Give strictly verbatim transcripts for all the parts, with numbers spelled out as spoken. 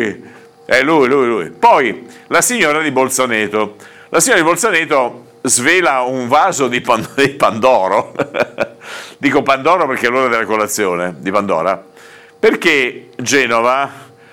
lui, è lui, lui, lui. Poi la signora di Bolzaneto. La signora di Bolzaneto svela un vaso di, pan- di Pandoro. Dico Pandoro perché è l'ora della colazione di Pandora. Perché Genova,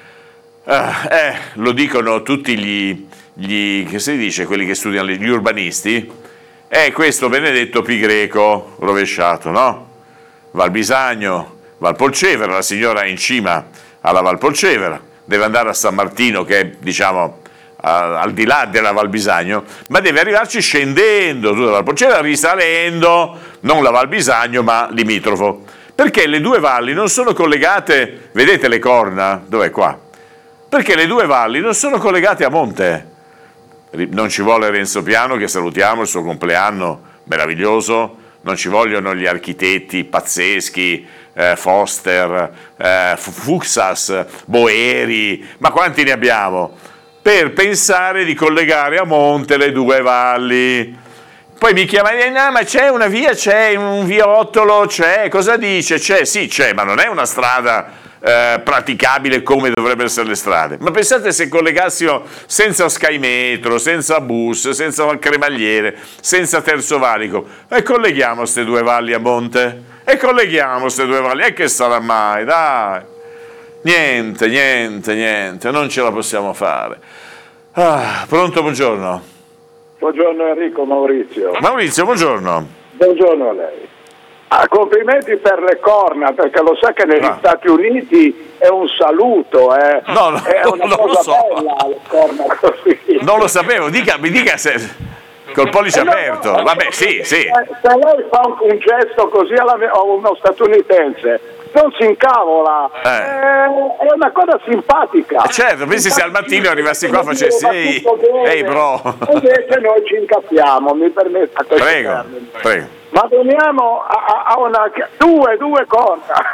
eh, eh, lo dicono tutti gli, gli, che si dice, quelli che studiano gli urbanisti, è questo benedetto pi greco rovesciato, no? Valbisagno, Valpolcevera, la signora è in cima alla Valpolcevera, deve andare a San Martino che è, diciamo, a, al di là della Valbisagno, ma deve arrivarci scendendo tutta la Valpolcevera, risalendo, non la Valbisagno ma limitrofo, perché le due valli non sono collegate, vedete le corna? Dov'è qua? Perché le due valli non sono collegate a monte. Non ci vuole Renzo Piano, che salutiamo, il suo compleanno meraviglioso, non ci vogliono gli architetti pazzeschi, eh, Foster, eh, Fuxas, Boeri, ma quanti ne abbiamo, per pensare di collegare a monte le due valli. Poi mi chiama e dice, no, ma c'è una via, c'è un viaottolo, c'è, cosa dice? C'è, sì c'è, ma non è una strada Eh, praticabile come dovrebbero essere le strade. Ma pensate se collegassimo senza Sky Metro, senza bus, senza cremagliere, senza terzo valico, e colleghiamo queste due valli a monte? E colleghiamo queste due valli, e che sarà mai? Dai, niente, niente, niente, non ce la possiamo fare. Ah, pronto, buongiorno. Buongiorno Enrico, Maurizio. Maurizio, buongiorno. Buongiorno a lei. Ah, complimenti per le corna, perché lo sa che negli ah. Stati Uniti è un saluto, eh. no, no, è una non cosa lo so. bella le corna così. Non lo sapevo, dica, mi dica se col pollice eh no, aperto, no, vabbè sì, sì. Se lei fa un, un gesto così alla, a uno statunitense, non si incavola, eh. eh, è una cosa simpatica. Eh certo, pensi se al mattino arrivassi qua e facessi ehi, ehi bro. Invece noi ci incappiamo, mi permetta. Prego, termine. prego. Ma veniamo a, a una due, due corna.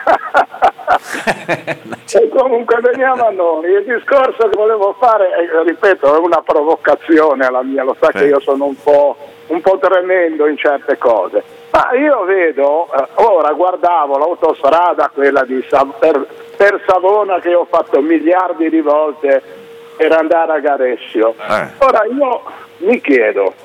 E comunque veniamo a noi. Il discorso che volevo fare, eh, ripeto, è una provocazione alla mia, lo sa sì. Che io sono un po', un po' tremendo in certe cose. Ma io vedo, eh, ora guardavo l'autostrada, quella di Sav- per, per Savona, che ho fatto miliardi di volte per andare a Garessio. Eh. Ora io mi chiedo,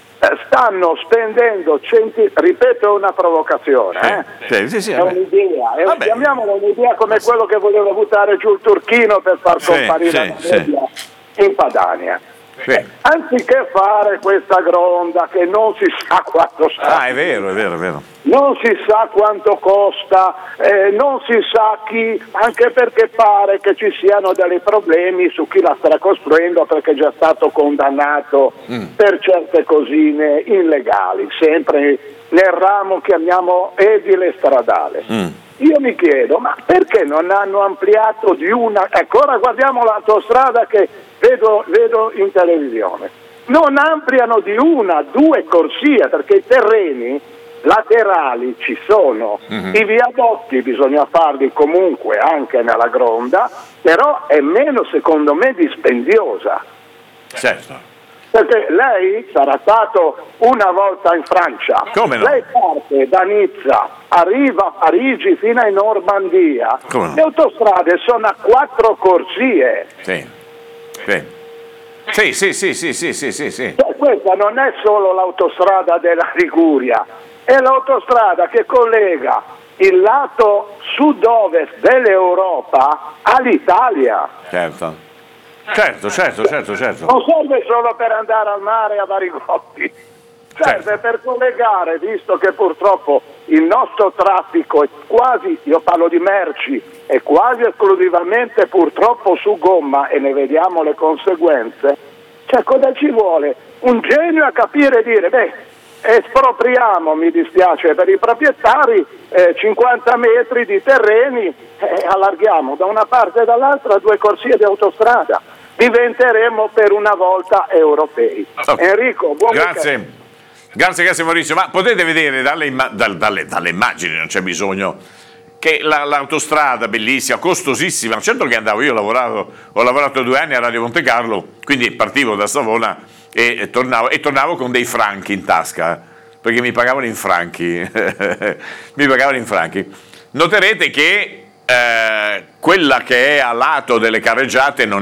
stanno spendendo centi... ripeto, è una provocazione, eh? sì, sì, sì, è un'idea, è un... chiamiamola un'idea come sì. Quello che voleva buttare giù il Turchino per far sì, comparire sì, la media sì. in Padania. Sì. Anziché fare questa gronda che non si sa quanto sta, ah è vero, è vero, è vero, non si sa quanto costa, eh, non si sa chi, anche perché pare che ci siano dei problemi su chi la sta costruendo, perché è già stato condannato mm. per certe cosine illegali, sempre nel ramo chiamiamo edile stradale. Mm. Io mi chiedo, ma perché non hanno ampliato di una, ecco ora guardiamo l'autostrada che vedo, vedo in televisione, non ampliano di una, due corsie, perché i terreni laterali ci sono, mm-hmm. i viadotti bisogna farli comunque anche nella gronda, però è meno secondo me dispendiosa. Certo. Perché lei sarà stato una volta in Francia. Come no? Lei parte da Nizza, arriva a Parigi fino in Normandia. Come no? Le autostrade sono a quattro corsie. Sì. Sì. Sì, sì, sì, sì, sì, sì, sì, sì. Cioè, questa non è solo l'autostrada della Liguria, è l'autostrada che collega il lato sud-ovest dell'Europa all'Italia. Certo. Certo, certo, certo, certo. Non serve solo per andare al mare a Barigotti, serve certo. per collegare, visto che purtroppo il nostro traffico è quasi, io parlo di merci, è quasi esclusivamente purtroppo su gomma e ne vediamo le conseguenze. Cioè cosa ci vuole? Un genio a capire e dire, beh, espropriamo, mi dispiace per i proprietari, eh, cinquanta metri di terreni, eh, allarghiamo da una parte e dall'altra due corsie di autostrada, diventeremo per una volta europei. Okay. Enrico, buon grazie. weekend. Grazie, grazie Maurizio, ma potete vedere dalle, imma- dalle, dalle, dalle immagini, non c'è bisogno, che la, l'autostrada bellissima, costosissima, certo che andavo, io ho lavorato, ho lavorato due anni a Radio Monte Carlo, quindi partivo da Savona e, e, tornavo, e tornavo con dei franchi in tasca, perché mi pagavano in franchi, mi pagavano in franchi. Noterete che eh, quella che è a lato delle carreggiate non